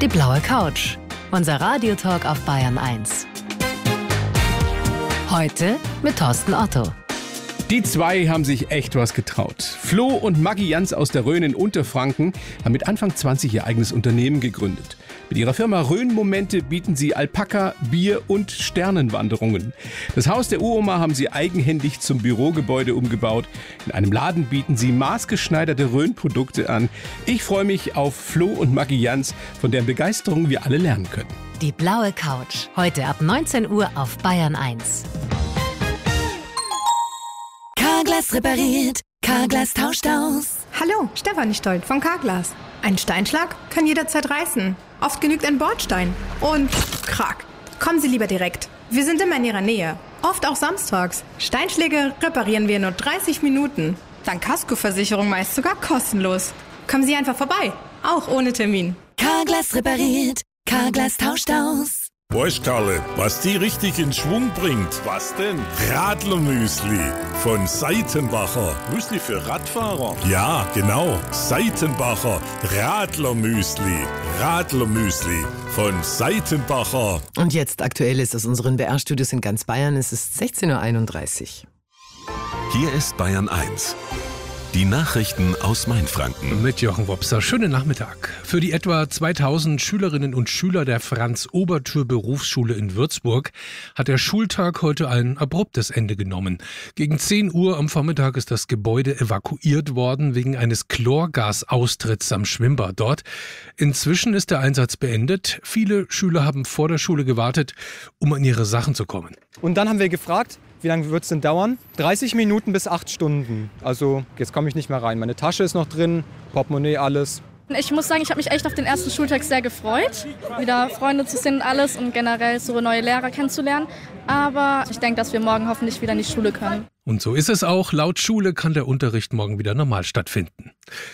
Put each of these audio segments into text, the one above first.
Die blaue Couch. Unser Radiotalk auf Bayern 1. Heute mit Thorsten Otto. Die zwei haben sich echt was getraut. Flo und Maggi Jans aus der Rhön in Unterfranken haben mit Anfang 20 ihr eigenes Unternehmen gegründet. Mit ihrer Firma Rhön-Momente bieten sie Alpaka, Bier und Sternenwanderungen. Das Haus der Uroma haben sie eigenhändig zum Bürogebäude umgebaut. In einem Laden bieten sie maßgeschneiderte Rhön-Produkte an. Ich freue mich auf Flo und Maggi Jans, von deren Begeisterung wir alle lernen können. Die blaue Couch. Heute ab 19 Uhr auf Bayern 1. Carglass repariert, Carglass tauscht aus. Hallo, Stefanie Stolt von Carglass. Ein Steinschlag kann jederzeit reißen. Oft genügt ein Bordstein. Und krack. Kommen Sie lieber direkt. Wir sind immer in Ihrer Nähe. Oft auch samstags. Steinschläge reparieren wir in nur 30 Minuten. Dank Kaskoversicherung meist sogar kostenlos. Kommen Sie einfach vorbei. Auch ohne Termin. Carglass repariert, Carglass tauscht aus. Weißt Karle, was die richtig in Schwung bringt? Was denn? Radlermüsli von Seitenbacher. Müsli für Radfahrer? Ja, genau. Seitenbacher Radlermüsli. Radlermüsli von Seitenbacher. Und jetzt aktuell ist aus unseren BR-Studios in ganz Bayern. Es ist 16.31 Uhr. Hier ist Bayern 1. Die Nachrichten aus Mainfranken. Mit Jochen Wopser. Schönen Nachmittag. Für die etwa 2000 Schülerinnen und Schüler der Franz-Obertür-Berufsschule in Würzburg hat der Schultag heute ein abruptes Ende genommen. Gegen 10 Uhr am Vormittag ist das Gebäude evakuiert worden wegen eines Chlorgasaustritts am Schwimmbad dort. Inzwischen ist der Einsatz beendet. Viele Schüler haben vor der Schule gewartet, um an ihre Sachen zu kommen. Und dann haben wir gefragt, wie lange wird es denn dauern? 30 Minuten bis 8 Stunden. Also jetzt komme ich nicht mehr rein. Meine Tasche ist noch drin, Portemonnaie, alles. Ich muss sagen, ich habe mich echt auf den ersten Schultag sehr gefreut, wieder Freunde zu sehen und alles und generell so neue Lehrer kennenzulernen. Aber ich denke, dass wir morgen hoffentlich wieder in die Schule können. Und so ist es auch. Laut Schule kann der Unterricht morgen wieder normal stattfinden.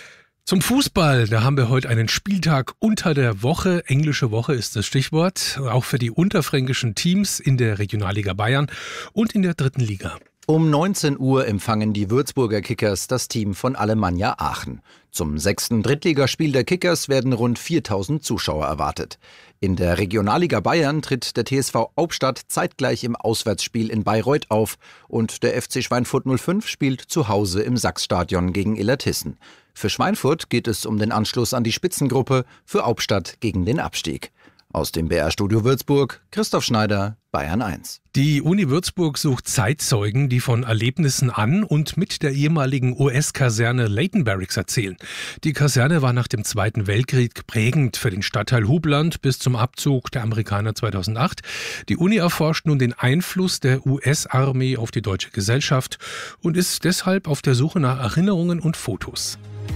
Zum Fußball, da haben wir heute einen Spieltag unter der Woche. Englische Woche ist das Stichwort. Auch für die unterfränkischen Teams in der Regionalliga Bayern und in der 3. Liga. Um 19 Uhr empfangen die Würzburger Kickers das Team von Alemannia Aachen. Zum 6. Drittligaspiel der Kickers werden rund 4000 Zuschauer erwartet. In der Regionalliga Bayern tritt der TSV Hauptstadt zeitgleich im Auswärtsspiel in Bayreuth auf und der FC Schweinfurt 05 spielt zu Hause im Sachsstadion gegen Illertissen. Für Schweinfurt geht es um den Anschluss an die Spitzengruppe, für Hauptstadt gegen den Abstieg. Aus dem BR-Studio Würzburg, Christoph Schneider, Bayern 1. Die Uni Würzburg sucht Zeitzeugen, die von Erlebnissen an und mit der ehemaligen US-Kaserne Leighton Barracks erzählen. Die Kaserne war nach dem Zweiten Weltkrieg prägend für den Stadtteil Hubland bis zum Abzug der Amerikaner 2008. Die Uni erforscht nun den Einfluss der US-Armee auf die deutsche Gesellschaft und ist deshalb auf der Suche nach Erinnerungen und Fotos.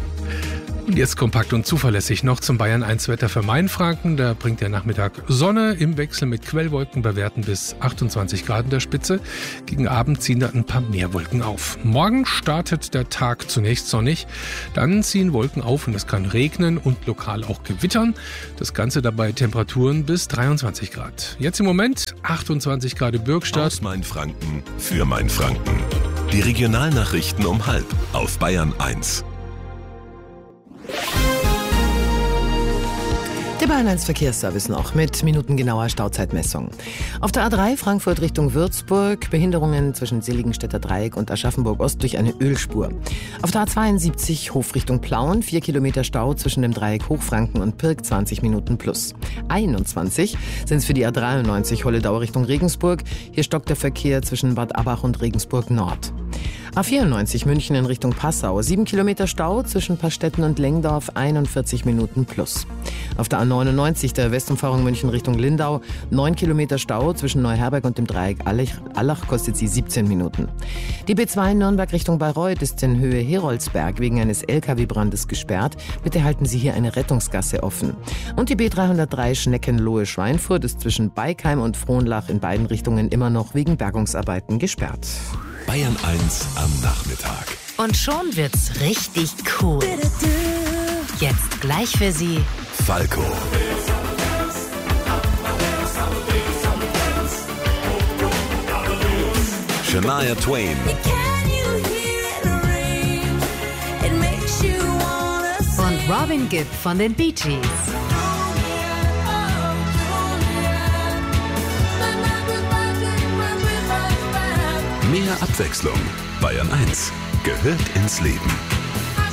Und jetzt kompakt und zuverlässig noch zum Bayern 1 Wetter für Mainfranken. Da bringt der Nachmittag Sonne im Wechsel mit Quellwolken bei Werten bis 28 Grad in der Spitze. Gegen Abend ziehen da ein paar mehr Wolken auf. Morgen startet der Tag zunächst sonnig. Dann ziehen Wolken auf und es kann regnen und lokal auch gewittern. Das Ganze dabei Temperaturen bis 23 Grad. Jetzt im Moment 28 Grad in Bürgstadt. Aus Mainfranken für Mainfranken. Die Regionalnachrichten um 12:30 auf Bayern 1. Der Bayern 1 Verkehrsservice noch mit minutengenauer Stauzeitmessung. Auf der A3 Frankfurt Richtung Würzburg Behinderungen zwischen Seligenstädter Dreieck und Aschaffenburg-Ost durch eine Ölspur. Auf der A72 Hof Richtung Plauen 4 Kilometer Stau zwischen dem Dreieck Hochfranken und Pirk 20 Minuten plus. 21 sind es für die A93 Holledau Richtung Regensburg. Hier stockt der Verkehr zwischen Bad Abbach und Regensburg Nord. A94 München in Richtung Passau, 7 Kilometer Stau zwischen Pastetten und Lengdorf, 41 Minuten plus. Auf der A99 der Westumfahrung München Richtung Lindau, 9 Kilometer Stau zwischen Neuherberg und dem Dreieck Allach kostet sie 17 Minuten. Die B2 in Nürnberg Richtung Bayreuth ist in Höhe Heroldsberg wegen eines LKW-Brandes gesperrt. Bitte halten Sie hier eine Rettungsgasse offen. Und die B303 Schneckenlohe-Schweinfurt ist zwischen Beikheim und Frohnlach in beiden Richtungen immer noch wegen Bergungsarbeiten gesperrt. Bayern 1 am Nachmittag. Und schon wird's richtig cool. Jetzt gleich für Sie Falco. Shania Twain. und Robin Gibb von den Bee Gees. Mehr Abwechslung. Bayern 1 gehört ins Leben.